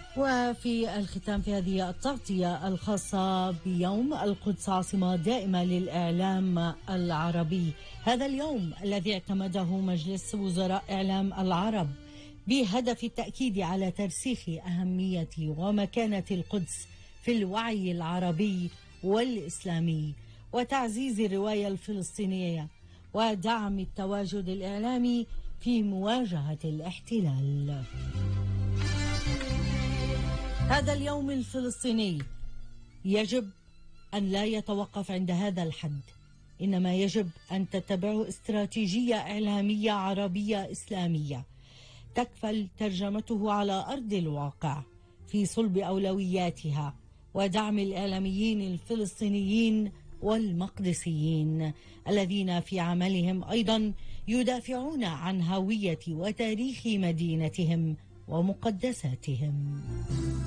وفي الختام في هذه التغطية الخاصة بيوم القدس عاصمة دائمة للإعلام العربي، هذا اليوم الذي اعتمده مجلس وزراء إعلام العرب بهدف التأكيد على ترسيخ أهمية ومكانة القدس في الوعي العربي والإسلامي، وتعزيز الرواية الفلسطينية، ودعم التواجد الإعلامي في مواجهة الاحتلال. هذا اليوم الفلسطيني يجب أن لا يتوقف عند هذا الحد، إنما يجب أن تتبع استراتيجية إعلامية عربية إسلامية تكفل ترجمته على أرض الواقع في صلب أولوياتها، ودعم الإعلاميين الفلسطينيين والمقدسيين الذين في عملهم أيضا يدافعون عن هوية وتاريخ مدينتهم ومقدساتهم.